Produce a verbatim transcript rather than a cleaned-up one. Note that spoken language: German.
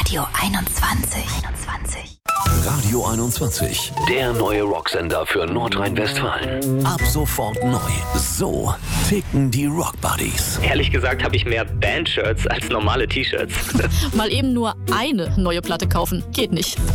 Radio einundzwanzig. einundzwanzig. Radio einundzwanzig, der neue Rocksender für Nordrhein-Westfalen. Ab sofort neu. So ticken die Rock Buddies. Ehrlich gesagt habe ich mehr Band-Shirts als normale T-Shirts. Mal eben nur eine neue Platte kaufen, geht nicht.